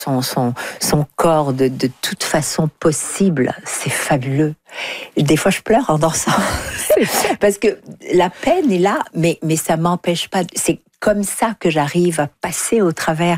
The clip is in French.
son corps de toute façon possible. C'est fabuleux. Des fois, je pleure en dansant. Parce que la peine est là, mais ça m'empêche pas. C'est comme ça que j'arrive à passer au travers.